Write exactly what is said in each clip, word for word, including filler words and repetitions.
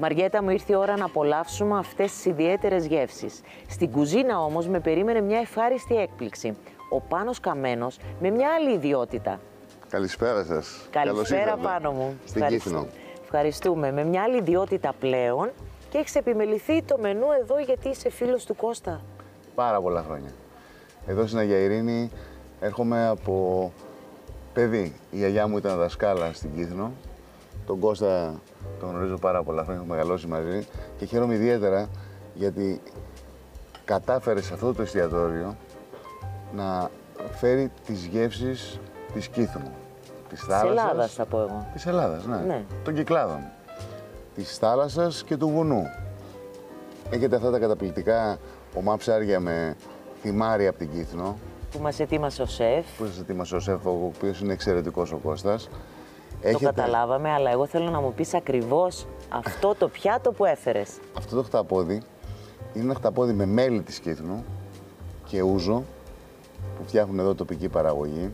Μαριέτα μου, ήρθε η ώρα να απολαύσουμε αυτές τις ιδιαίτερες γεύσεις. Στην κουζίνα όμως με περίμενε μια ευχάριστη έκπληξη. Ο Πάνος Καμένος με μια άλλη ιδιότητα. Καλησπέρα σας. Καλησπέρα Πάνο μου. Στην Κύθνο. Ευχαριστούμε. Με μια άλλη ιδιότητα πλέον και έχεις επιμεληθεί το μενού εδώ γιατί είσαι φίλος του Κώστα. Πάρα πολλά χρόνια. Εδώ στην Αγία Ειρήνη έρχομαι από παιδί. Η γιαγιά μου ήταν δασκάλα στην Κύθνο. Τον Κώστα τον γνωρίζω πάρα πολλά χρόνια, έχουμε μεγαλώσει μαζί και χαίρομαι ιδιαίτερα γιατί κατάφερε σε αυτό το εστιατόριο να φέρει τις γεύσεις της Κύθνου. Της θάλασσας. Της Ελλάδας θα πω εγώ. Της Ελλάδας, ναι. ναι. Των Κυκλάδων. Της θάλασσας και του βουνού. Έχετε αυτά τα καταπληκτικά ομά ψάρια με θυμάρι από την Κύθνο. Που μας ετοίμασε ο σεφ. Που σας ετοίμασε ο σεφ, ο οποίος είναι εξαιρετικός ο Κώστας. Το Έχετε... καταλάβαμε, αλλά εγώ θέλω να μου πεις ακριβώς αυτό το πιάτο που έφερες. Αυτό το χταπόδι είναι ένα χταπόδι με μέλι της Κύθνου και ούζο που φτιάχνουν εδώ τοπική παραγωγή.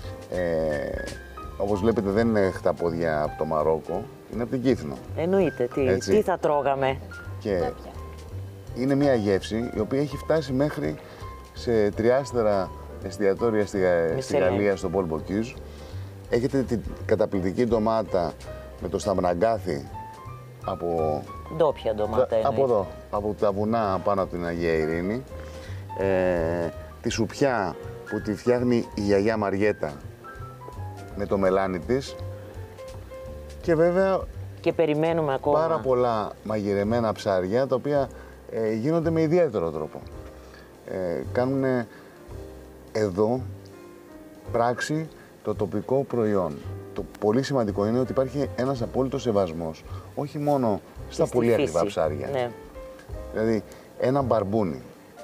Ε, όπως βλέπετε δεν είναι χταπόδια από το Μαρόκο, είναι από την Κύθνο. Εννοείται, τι, τι θα τρώγαμε. Και είναι μια γεύση η οποία έχει φτάσει μέχρι σε τριάστερα εστιατόρια στη, στη Γαλλία, στο Πολ Μποκιούζ. Έχετε την καταπληκτική ντομάτα με το σταμπναγκάθι από... Ντόπια ντομάτα είναι. Από εδώ, από τα βουνά πάνω από την Αγία Ειρήνη. Ε, τη σουπιά που τη φτιάχνει η γιαγιά Μαριέτα με το μελάνι της. Και βέβαια... Και περιμένουμε ακόμα. Πάρα πολλά μαγειρεμένα ψάρια, τα οποία ε, γίνονται με ιδιαίτερο τρόπο. Ε, κάνουν εδώ πράξη το τοπικό προϊόν. Το πολύ σημαντικό είναι ότι υπάρχει ένας απόλυτος σεβασμός, όχι μόνο στα πολύ ακριβά ψάρια. Ναι. Δηλαδή, ένα μπαρμπούνι,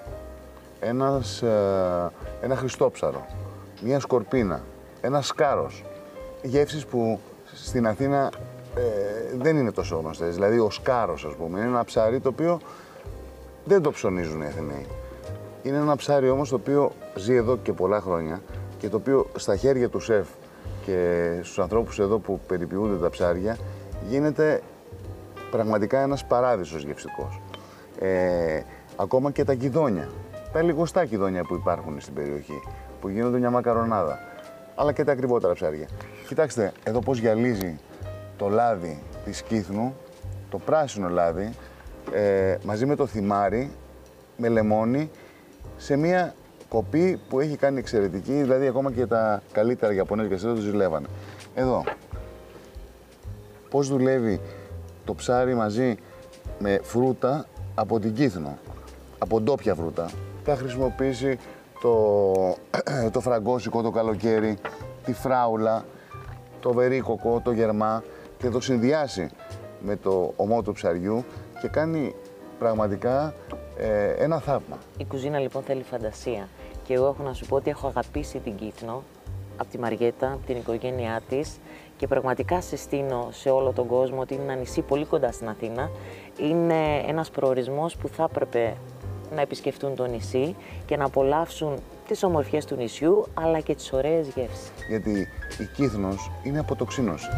ένας, ε, ένα χριστόψαρο, μια σκορπίνα, ένα σκάρος. Γεύσεις που στην Αθήνα ε, δεν είναι τόσο γνωστές. Δηλαδή, ο σκάρος, ας πούμε, είναι ένα ψάρι το οποίο δεν το ψωνίζουν οι Αθηναίοι. Είναι ένα ψάρι όμως το οποίο ζει εδώ και πολλά χρόνια και το οποίο στα χέρια του σεφ και στους ανθρώπους εδώ που περιποιούνται τα ψάρια γίνεται πραγματικά ένας παράδεισος γευστικός. Ε, ακόμα και τα κιδόνια, τα λιγοστά κιδόνια που υπάρχουν στην περιοχή, που γίνονται μια μακαρονάδα, αλλά και τα ακριβότερα ψάρια. Κοιτάξτε εδώ πώς γυαλίζει το λάδι της Κύθνου, το πράσινο λάδι, ε, μαζί με το θυμάρι, με λεμόνι, σε μια κοπή που έχει κάνει εξαιρετική, δηλαδή ακόμα και τα καλύτερα Ιαπωνέζικα εστιατόρια το ζηλεύανε. Εδώ, πώς δουλεύει το ψάρι μαζί με φρούτα από την Κύθνο, από ντόπια φρούτα. Θα χρησιμοποιήσει το, το φραγκόσικο το καλοκαίρι, τη φράουλα, το βερίκοκο, το γερμά και το συνδυάσει με το ομό του ψαριού και κάνει πραγματικά ε, ένα θαύμα. Η κουζίνα λοιπόν θέλει φαντασία και εγώ έχω να σου πω ότι έχω αγαπήσει την Κύθνο από τη Μαριέτα, από την οικογένειά της και πραγματικά συστήνω σε όλο τον κόσμο ότι είναι ένα νησί πολύ κοντά στην Αθήνα. Είναι ένας προορισμός που θα έπρεπε να επισκεφτούν το νησί και να απολαύσουν τις ομορφιές του νησιού αλλά και τις ωραίες γεύσεις. Γιατί η Κύθνος είναι αποτοξίνωση.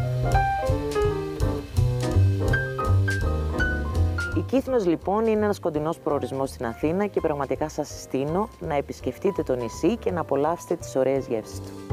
Η Κύθνος λοιπόν είναι ένας κοντινός προορισμός στην Αθήνα και πραγματικά σας συστήνω να επισκεφτείτε το νησί και να απολαύσετε τις ωραίες γεύσεις του.